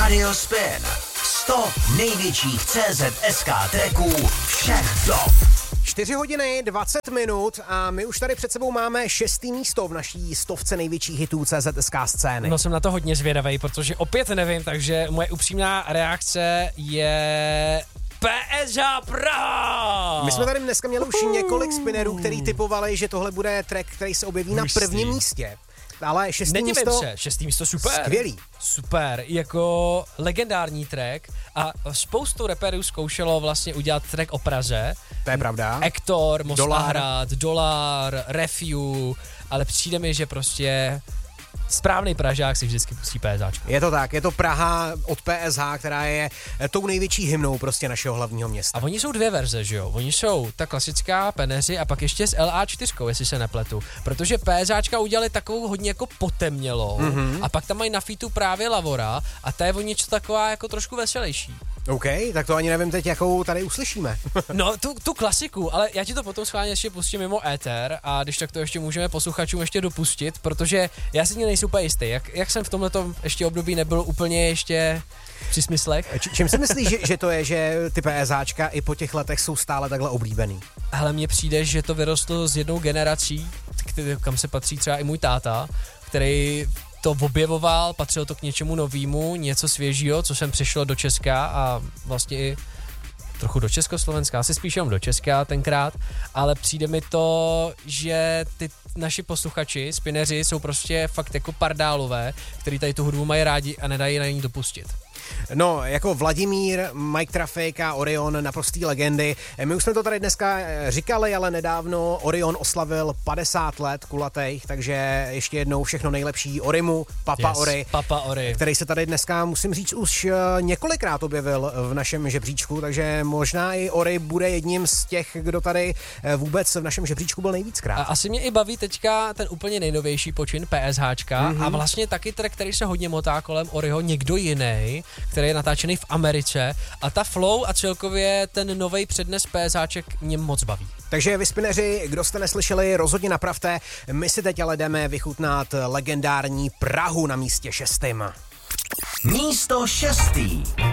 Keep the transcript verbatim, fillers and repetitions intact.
Radio Spin. sto největších C Z S K tracků všech dob. čtyři hodiny dvacet minut a my už tady před sebou máme šestý místo v naší stovce největších hitů C Z S K scény. No jsem na to hodně zvědavej, protože opět nevím, takže moje upřímná reakce je P S H Praha! My jsme tady dneska měli už několik spinnerů, který typovali, že tohle bude track, který se objeví na prvním místě. Ale šestý Nedivím místo... se, šestý místo super. Skvělý. Super, jako legendární track a spoustu rapperů zkoušelo vlastně udělat track o Praze. To je pravda. Ektor, Mostahrad, Dolar, Refiu, ale přijde mi, že prostě správný Pražák si vždycky pustí PSHčko. Je to tak, je to Praha od P S H, která je tou největší hymnou prostě našeho hlavního města. A oni jsou dvě verze, že jo? Oni jsou ta klasická Peneři a pak ještě s L A čtyři, jestli se nepletu. Protože PSHčka udělali takovou hodně jako potemnělou mm-hmm. a pak tam mají na featu právě Lavora a ta je o něco taková jako trošku veselější. OK, tak to ani nevím teď, jakou tady uslyšíme. No, tu, tu klasiku, ale já ti to potom schválně ještě pustím mimo éter a když tak to ještě můžeme posluchačům ještě dopustit, protože já si nejsem úplně jistý, jak, jak jsem v tomhletom ještě období nebyl úplně ještě při smyslech. Č- čím si myslíš, že, že to je, že ty PSHčka i po těch letech jsou stále takhle oblíbený? Hele, mně přijde, že to vyrostlo s jednou generací, který, kam se patří třeba i můj táta, který to objevoval, patřilo to k něčemu novému, něco svěžího, co sem přišlo do Česka a vlastně i trochu do Československa, asi spíš jenom do Česka tenkrát, ale přijde mi to, že ty naši posluchači, spineři, jsou prostě fakt jako pardálové, který tady tu hudbu mají rádi a nedají na ní dopustit. No, jako Vladimír, Mike Traffic a Orion, naprostý legendy. My už jsme to tady dneska říkali, ale nedávno Orion oslavil padesát let kulatejch, takže ještě jednou všechno nejlepší Orimu, Papa yes, Ori, Papa Ori, který se tady dneska, musím říct, už několikrát objevil v našem žebříčku, takže možná i Ori bude jedním z těch, kdo tady vůbec v našem žebříčku byl nejvíckrát. A asi mě i baví teďka ten úplně nejnovější počin PSHčka mm-hmm. a vlastně taky track, který se hodně motá kolem Oriho, někdo jiný, který je natáčený v Americe a ta flow a celkově ten novej přednes PSHček mě moc baví. Takže vy spineři, kdo jste neslyšeli, rozhodně napravte. My si teď ale jdeme vychutnat legendární Prahu na místě šestým. Místo šestý.